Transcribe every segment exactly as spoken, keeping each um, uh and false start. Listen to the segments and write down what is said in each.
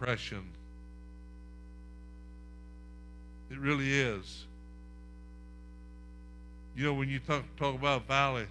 depression. It really is. You know, when you talk, talk about valley,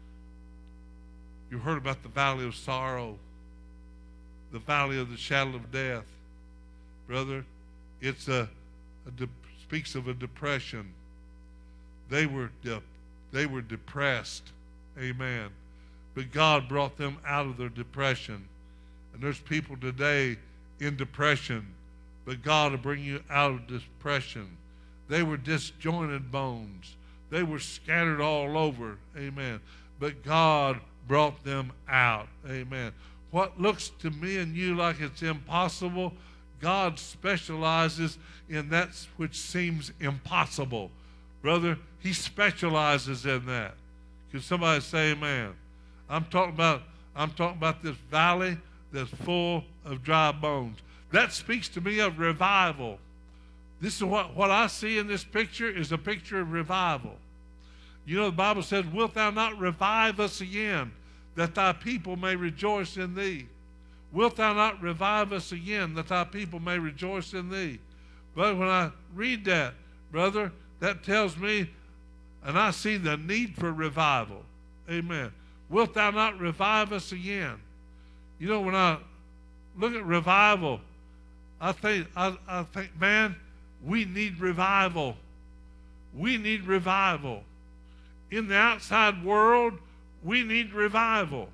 you heard about the valley of sorrow, the valley of the shadow of death. Brother, it's a, a de- speaks of a depression. They were de- they were depressed. Amen. But God brought them out of their depression. And there's people today in depression, but God will bring you out of depression. They were disjointed bones. They were scattered all over. Amen. But God brought them out. Amen. What looks to me and you like it's impossible, God specializes in that which seems impossible. Brother, he specializes in that. Can somebody say amen? I'm talking about I'm talking about this valley that's full of dry bones. That speaks to me of revival. This is what, what I see in this picture is a picture of revival. You know, the Bible says, wilt thou not revive us again, that thy people may rejoice in thee? Wilt thou not revive us again, that thy people may rejoice in thee? But when I read that, brother, that tells me, and I see the need for revival. Amen. Wilt thou not revive us again? You know, when I look at revival, I think, I, I think, man, we need revival. We need revival. In the outside world, we need revival.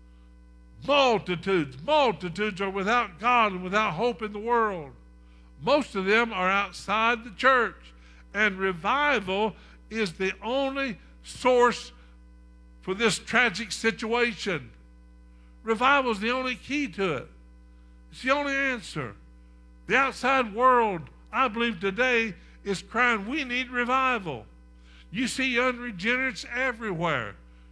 Multitudes, multitudes are without God and without hope in the world. Most of them are outside the church. And revival is the only source for this tragic situation. Revival is the only key to it. It's the only answer. The outside world, I believe today, is crying, we need revival. You see unregenerates everywhere.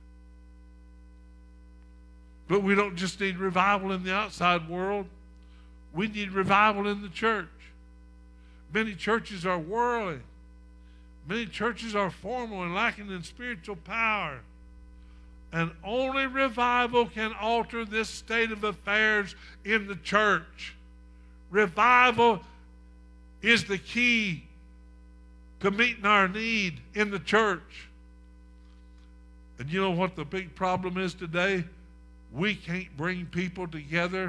But we don't just need revival in the outside world. We need revival in the church. Many churches are worldly. Many churches are formal and lacking in spiritual power. And only revival can alter this state of affairs in the church. Revival is the key to meeting our need in the church. And you know what the big problem is today? We can't bring people together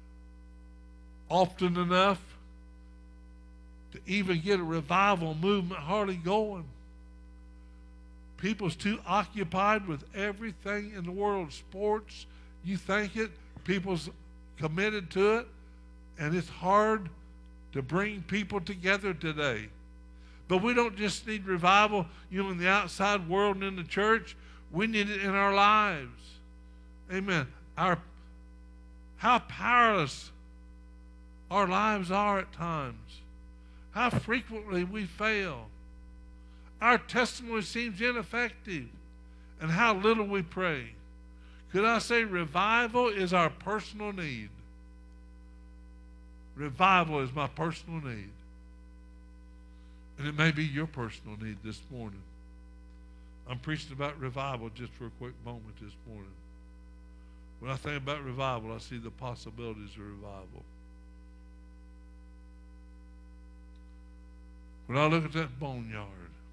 often enough to even get a revival movement hardly going. People's too occupied with everything in the world. Sports, you think it, people's committed to it, and it's hard to bring people together today. But we don't just need revival, you know, in the outside world and in the church. We need it in our lives. Amen. Our, how powerless our lives are at times. How frequently we fail. Our testimony seems ineffective. And how little we pray. Could I say revival is our personal need? Revival is my personal need. And it may be your personal need this morning. I'm preaching about revival just for a quick moment this morning. When I think about revival, I see the possibilities of revival. When I look at that boneyard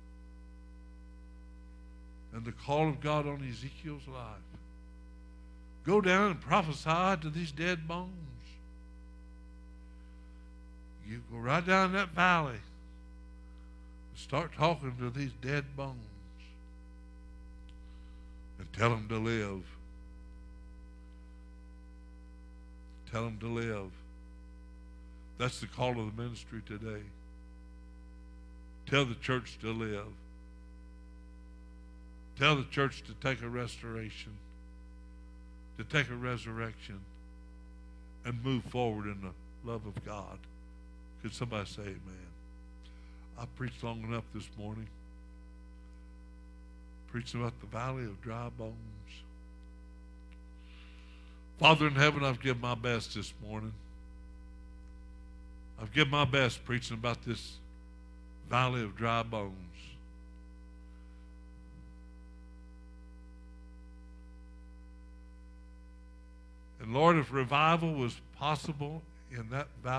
and the call of God on Ezekiel's life, go down and prophesy to these dead bones. You go right down that valley and start talking to these dead bones and tell them to live. Tell them to live. That's the call of the ministry today. Tell the church to live. Tell the church to take a restoration, to take a resurrection, and move forward in the love of God. Could somebody say amen? I preached long enough this morning. Preaching about the valley of dry bones. Father in heaven, I've given my best this morning. I've given my best preaching about this valley of dry bones. And Lord, if revival was possible in that valley,